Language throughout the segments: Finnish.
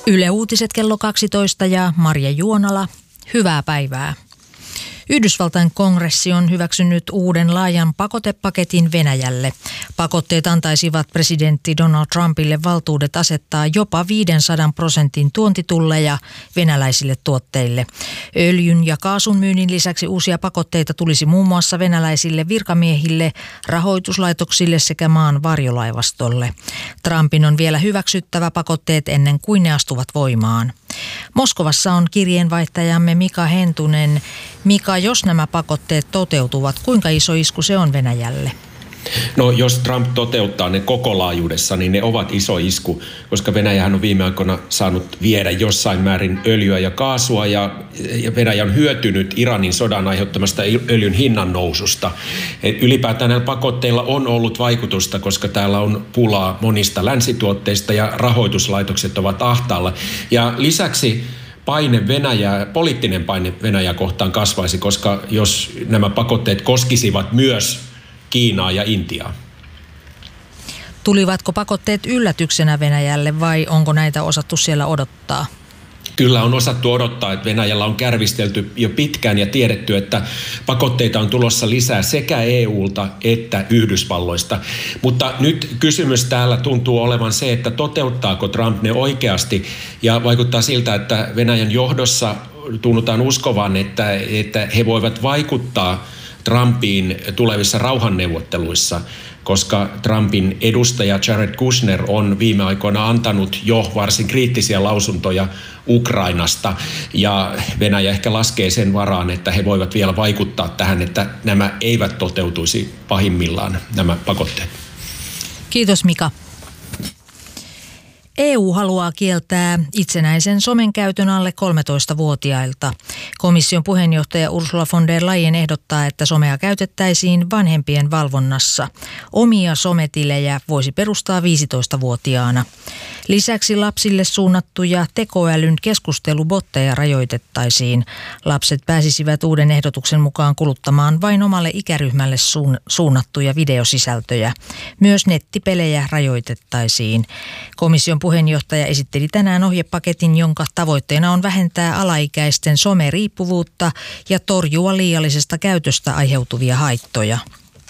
Yle Uutiset kello 12 ja Marja Juonala. Hyvää päivää. Yhdysvaltain kongressi on hyväksynyt uuden laajan pakotepaketin Venäjälle. Pakotteet antaisivat presidentti Donald Trumpille valtuudet asettaa jopa 500% tuontitulleja venäläisille tuotteille. Öljyn ja kaasun myynnin lisäksi uusia pakotteita tulisi muun muassa venäläisille virkamiehille, rahoituslaitoksille sekä maan varjolaivastolle. Trumpin on vielä hyväksyttävä pakotteet ennen kuin ne astuvat voimaan. Moskovassa on kirjeenvaihtajamme Mika Hentunen. Mika, jos nämä pakotteet toteutuvat, kuinka iso isku se on Venäjälle? No jos Trump toteuttaa ne koko laajuudessa, niin ne ovat iso isku, koska Venäjähän on viime aikoina saanut viedä jossain määrin öljyä ja kaasua ja Venäjä on hyötynyt Iranin sodan aiheuttamasta öljyn hinnan noususta. Ylipäätään näillä pakotteilla on ollut vaikutusta, koska täällä on pulaa monista länsituotteista ja rahoituslaitokset ovat ahtaalla. Ja lisäksi poliittinen paine Venäjää kohtaan kasvaisi, koska jos nämä pakotteet koskisivat myös Kiinaa ja Intiaa. Tulivatko pakotteet yllätyksenä Venäjälle vai onko näitä osattu siellä odottaa? Kyllä on osattu odottaa, että Venäjällä on kärvistelty jo pitkään ja tiedetty, että pakotteita on tulossa lisää sekä EUlta että Yhdysvalloista. Mutta nyt kysymys täällä tuntuu olevan se, että toteuttaako Trump ne oikeasti, ja vaikuttaa siltä, että Venäjän johdossa tunnutaan uskovan, että he voivat vaikuttaa Trumpiin tulevissa rauhanneuvotteluissa, koska Trumpin edustaja Jared Kushner on viime aikoina antanut jo varsin kriittisiä lausuntoja Ukrainasta, ja Venäjä ehkä laskee sen varaan, että he voivat vielä vaikuttaa tähän, että nämä eivät toteutuisi pahimmillaan, nämä pakotteet. Kiitos Mika. EU haluaa kieltää itsenäisen somen käytön alle 13-vuotiailta. Komission puheenjohtaja Ursula von der Leyen ehdottaa, että somea käytettäisiin vanhempien valvonnassa. Omia sometilejä voisi perustaa 15-vuotiaana. Lisäksi lapsille suunnattuja tekoälyn keskustelubotteja rajoitettaisiin. Lapset pääsisivät uuden ehdotuksen mukaan kuluttamaan vain omalle ikäryhmälle suunnattuja videosisältöjä. Myös nettipelejä rajoitettaisiin. Komission puheenjohtaja esitteli tänään ohjepaketin, jonka tavoitteena on vähentää alaikäisten someriippuvuutta ja torjua liiallisesta käytöstä aiheutuvia haittoja.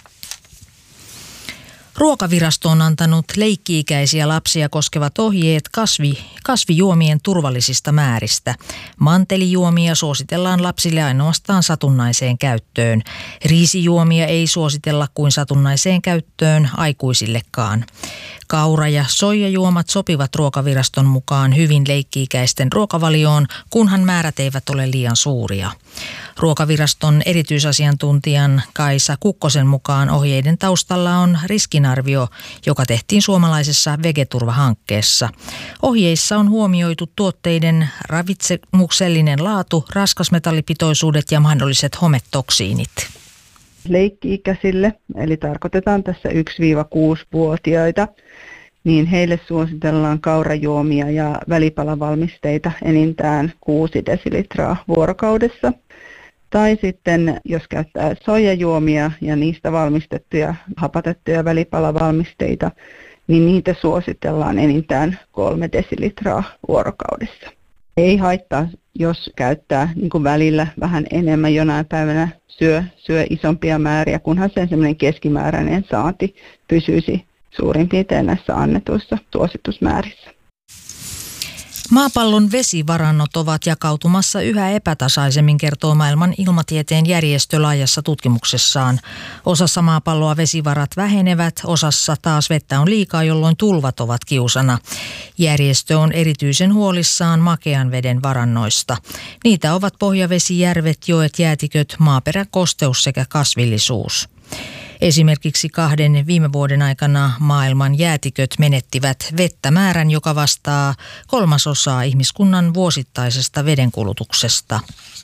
Ruokavirasto on antanut leikki-ikäisiä lapsia koskevat ohjeet kasvijuomien turvallisista määristä. Mantelijuomia suositellaan lapsille ainoastaan satunnaiseen käyttöön. Riisijuomia ei suositella kuin satunnaiseen käyttöön aikuisillekaan. Kaura- ja soijajuomat sopivat Ruokaviraston mukaan hyvin leikki-ikäisten ruokavalioon, kunhan määrät eivät ole liian suuria. Ruokaviraston erityisasiantuntijan Kaisa Kukkosen mukaan ohjeiden taustalla on riskinarvio, joka tehtiin suomalaisessa Vegeturva-hankkeessa. Ohjeissa on huomioitu tuotteiden ravitsemuksellinen laatu, raskasmetallipitoisuudet ja mahdolliset hometoksiinit. Leikki-ikäisille, eli tarkoitetaan tässä 1-6-vuotiaita, niin heille suositellaan kaurajuomia ja välipalavalmisteita enintään 6 desilitraa vuorokaudessa. Tai sitten jos käyttää soijajuomia ja niistä valmistettuja hapatettuja välipalavalmisteita, niin niitä suositellaan enintään 3 desilitraa vuorokaudessa. Ei haittaa, jos käyttää niin kuin välillä vähän enemmän, jonain päivänä syö isompia määriä, kunhan sen semmoinen keskimääräinen saanti pysyisi suurin piirtein näissä annetuissa suositusmäärissä. Maapallon vesivarannot ovat jakautumassa yhä epätasaisemmin, kertoo maailman ilmatieteen järjestö laajassa tutkimuksessaan. Osassa maapalloa vesivarat vähenevät, osassa taas vettä on liikaa, jolloin tulvat ovat kiusana. Järjestö on erityisen huolissaan makean veden varannoista. Niitä ovat pohjavesijärvet, joet, jäätiköt, maaperäkosteus sekä kasvillisuus. Esimerkiksi 2 viime vuoden aikana maailman jäätiköt menettivät vettä määrän, joka vastaa 1/3 ihmiskunnan vuosittaisesta vedenkulutuksesta.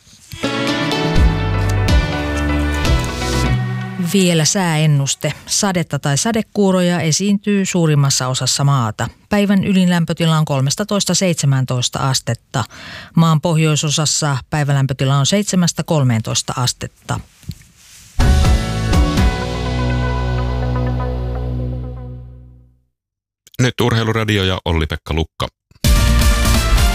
Vielä sääennuste. Sadetta tai sadekuuroja esiintyy suurimmassa osassa maata. Päivän ylinlämpötila on 13–17 astetta. Maan pohjoisosassa päivälämpötila on 7–13 astetta. Nyt Urheiluradio ja Olli-Pekka Lukka.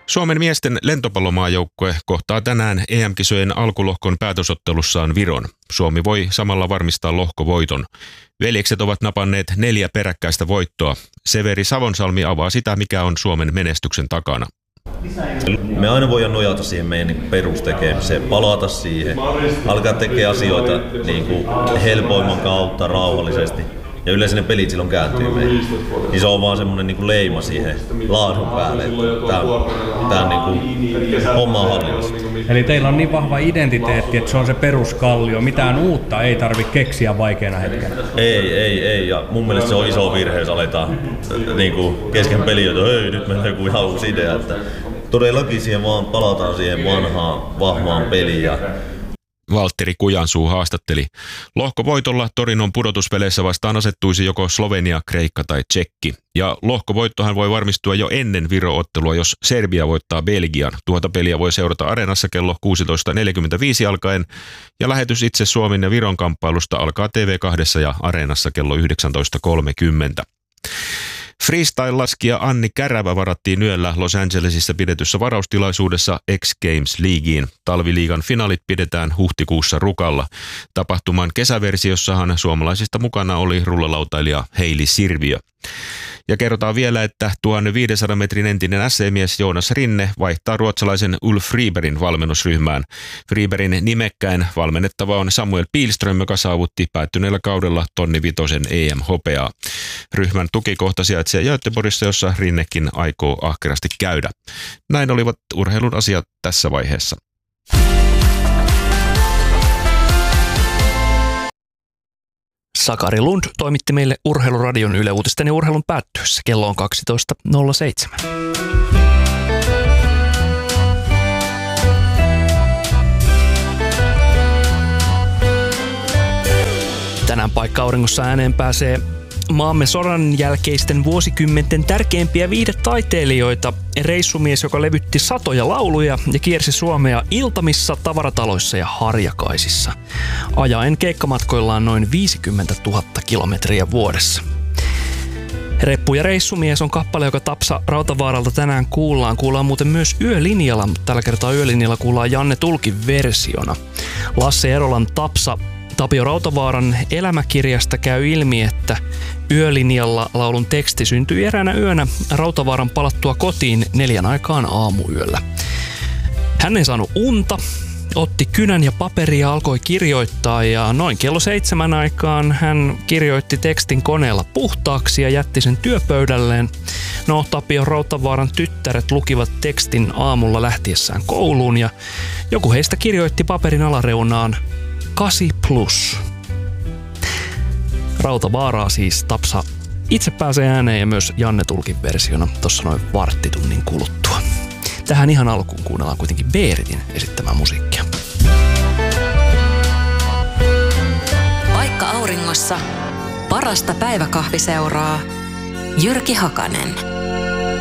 Suomen miesten lentopallomaajoukkue kohtaa tänään EM-kisojen alkulohkon päätösottelussaan Viron. Suomi voi samalla varmistaa lohkovoiton. Veljekset ovat napanneet 4 peräkkäistä voittoa. Severi Savonsalmi avaa sitä, mikä on Suomen menestyksen takana. Me aina voidaan nojata siihen meidän perustekemiseen, palata siihen, alkaa tekemään asioita niin kuin helpoimman kautta, rauhallisesti. Ja yleensä ne pelit silloin kääntyy meihin. Niin se on vaan semmoinen niin kuin leima siihen laadun päälle, että tää on niin kuin homma hallinnassa. Eli teillä on niin vahva identiteetti, että se on se peruskallio. Mitään uutta ei tarvitse keksiä vaikeana hetkenä. Ei. Ja mun mielestä se on iso virhe, jos aletaan niin kuin kesken peliä, että hei, nyt meillä on joku ihan uusi idea. Että todellakin siihen vaan palataan siihen vanhaan, vahvaan peliin. Valtteri Kujansuu haastatteli. Lohkovoitolla Torinon pudotuspeleissä vastaan asettuisi joko Slovenia, Kreikka tai Tšekki. Ja lohkovoittohan voi varmistua jo ennen Viro-ottelua, jos Serbia voittaa Belgian. Tuota peliä voi seurata Areenassa kello 16.45 alkaen. Ja lähetys itse Suomen ja Viron kamppailusta alkaa TV2 ja Areenassa kello 19.30. Freestyle-laskija Anni Kärävä varattiin yöllä Los Angelesissa pidetyssä varaustilaisuudessa X Games Leagueen. Talviliigan finaalit pidetään huhtikuussa Rukalla. Tapahtuman kesäversiossahan suomalaisista mukana oli rullalautailija Heili Sirviö. Ja kerrotaan vielä, että 1500 metrin entinen SC-mies Joonas Rinne vaihtaa ruotsalaisen Ulf Fribergin valmennusryhmään. Fribergin nimekkäin valmennettava on Samuel Pihlström, joka saavutti päättyneellä kaudella tonni 5 EM-hopeaa. Ryhmän tukikohta sijaitsee Göteborgissa, jossa Rinnekin aikoo ahkerasti käydä. Näin olivat urheilun asiat tässä vaiheessa. Sakari Lund toimitti meille Urheiluradion Yle Uutisten ja urheilun päättyessä. Kello on 12.07. Tänään Paikka-auringossa ääneen pääsee maamme sodan jälkeisten vuosikymmenten tärkeimpiä viihdetaiteilijoita. Reissumies, joka levytti satoja lauluja ja kiersi Suomea iltamissa, tavarataloissa ja harjakaisissa. Ajaen keikkamatkoillaan noin 50 000 kilometriä vuodessa. Reppu ja reissumies on kappale, joka Tapsa Rautavaaralta tänään kuullaan. Kuullaan muuten myös Yölinjalla, mutta tällä kertaa Yölinjalla kuullaan Janne Tulkin versiona. Lasse Erolan Tapsa Tapio Rautavaaran elämäkirjasta käy ilmi, että Yölinjalla laulun teksti syntyi eräänä yönä Rautavaaran palattua kotiin 4 aikaan aamuyöllä. Hän ei saanut unta, otti kynän ja paperia ja alkoi kirjoittaa ja noin kello 7 aikaan hän kirjoitti tekstin koneella puhtaaksi ja jätti sen työpöydälleen. No, Tapio Rautavaaran tyttäret lukivat tekstin aamulla lähtiessään kouluun ja joku heistä kirjoitti paperin alareunaan 8+. Rautavaaraa siis Tapsa itse pääsee ääneen ja myös Janne Tulkin versiona tuossa noin varttitunnin kuluttua. Tähän ihan alkuun kuunnellaan kuitenkin Beeritin esittämää musiikkia. Paikka-auringossa parasta päiväkahviseuraa Jyrki Hakanen.